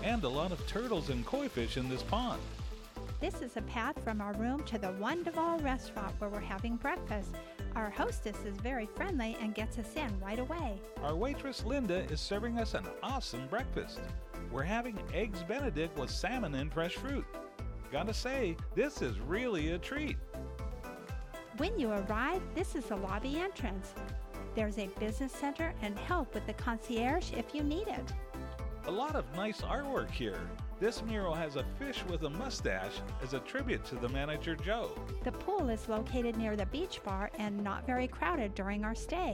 and a lot of turtles and koi fish in this pond. This is a path from our room to the Wonderful restaurant where we're having breakfast. Our hostess is very friendly and gets us in right away. Our waitress Linda is serving us an awesome breakfast. We're having eggs Benedict with salmon and fresh fruit. Gotta say, this is really a treat. When you arrive, this is the lobby entrance. There's a business center and help with the concierge if you need it. A lot of nice artwork here. This mural has a fish with a mustache as a tribute to the manager Joe. The pool is located near the beach bar and not very crowded during our stay.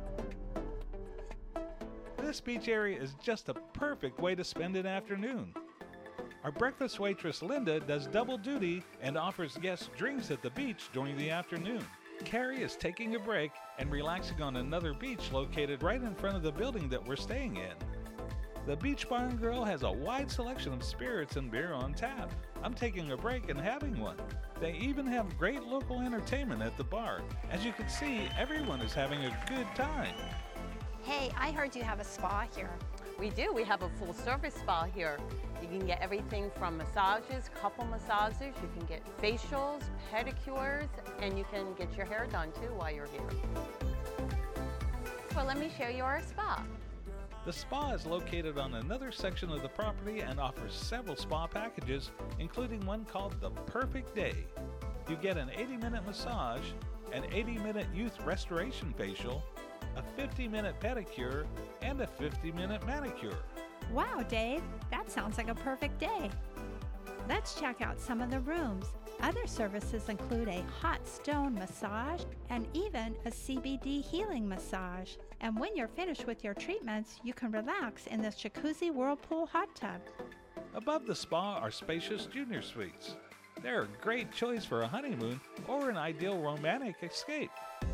This beach area is just a perfect way to spend an afternoon. Our breakfast waitress Linda does double duty and offers guests drinks at the beach during the afternoon. Carrie is taking a break and relaxing on another beach located right in front of the building that we're staying in. The Beach Bar and Grill has a wide selection of spirits and beer on tap. I'm taking a break and having one. They even have great local entertainment at the bar. As you can see, everyone is having a good time. Hey, I heard you have a spa here. We do. We have a full-service spa here. You can get everything from massages, couple massages, you can get facials, pedicures, and you can get your hair done too while you're here. Well, let me show you our spa. The spa is located on another section of the property and offers several spa packages, including one called The Perfect Day. You get an 80-minute massage, an 80-minute youth restoration facial, a 50-minute pedicure, and a 50-minute manicure. Wow, Dave, that sounds like a perfect day. Let's check out some of the rooms. Other services include a hot stone massage and even a CBD healing massage. And when you're finished with your treatments, you can relax in this jacuzzi whirlpool hot tub. Above the spa are spacious junior suites. They're a great choice for a honeymoon or an ideal romantic escape.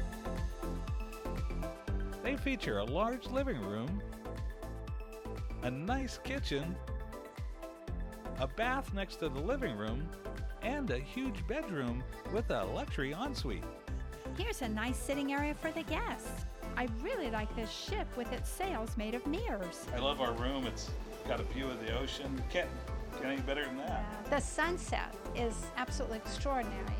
They feature a large living room, a nice kitchen, a bath next to the living room, and a huge bedroom with a luxury ensuite. Here's a nice sitting area for the guests. I really like this ship with its sails made of mirrors. I love our room. It's got a view of the ocean. Can't get any better than that. The sunset is absolutely extraordinary.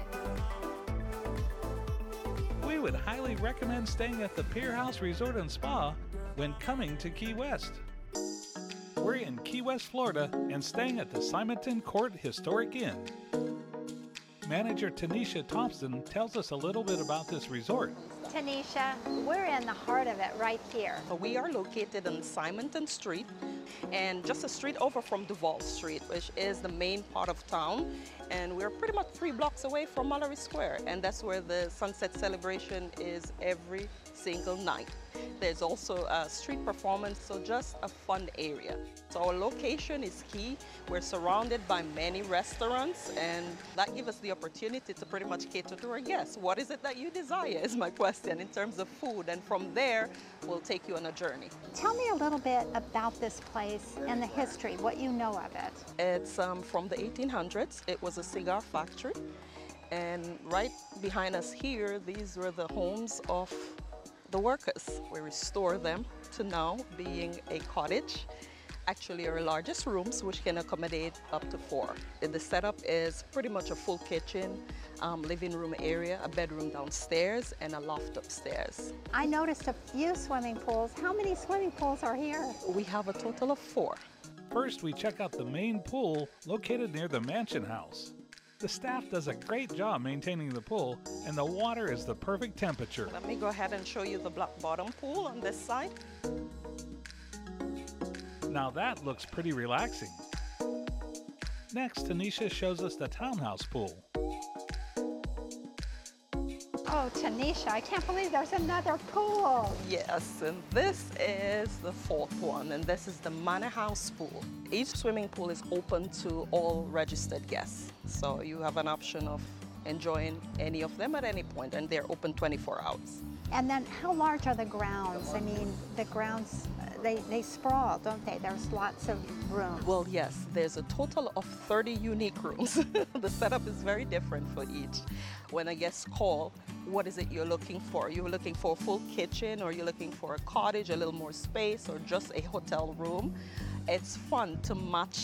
We would highly recommend staying at the Pier House Resort and Spa when coming to Key West. We're in Key West, Florida, and staying at the Simonton Court Historic Inn. Manager Tanisha Thompson tells us a little bit about this resort. Tanisha, we're in the heart of it right here. We are located on Simonton Street and just a street over from Duval Street, which is the main part of town. And we're pretty much 3 blocks away from Mallory Square, and that's where the sunset celebration is every single night. There's also a street performance, so just a fun area. So our location is key. We're surrounded by many restaurants, and that gives us the opportunity to pretty much cater to our guests. What is it that you desire is my question in terms of food, and from there, we'll take you on a journey. Tell me a little bit about this place and the history, what you know of it. It's from the 1800s. It was a cigar factory, and right behind us here, these were the homes of the workers. We restore them to now being a cottage. Actually, our largest rooms, which can accommodate up to 4. The setup is pretty much a full kitchen, living room area, a bedroom downstairs, and a loft upstairs. I noticed a few swimming pools. How many swimming pools are here? We have a total of 4. First, we check out the main pool located near the mansion house. The staff does a great job maintaining the pool, and the water is the perfect temperature. Let me go ahead and show you the black bottom pool on this side. Now that looks pretty relaxing. Next, Tanisha shows us the townhouse pool. Oh, Tanisha, I can't believe there's another pool. Yes, and this is the 4th one, and this is the Manor House pool. Each swimming pool is open to all registered guests, so you have an option of enjoying any of them at any point, and they're open 24 hours. And then how large are the grounds? I mean, the grounds, they sprawl, don't they? There's lots of room. Well, yes, there's a total of 30 unique rooms. The setup is very different for each. When a guest calls, what is it you're looking for? You're looking for a full kitchen, or you're looking for a cottage, a little more space, or just a hotel room? It's fun to match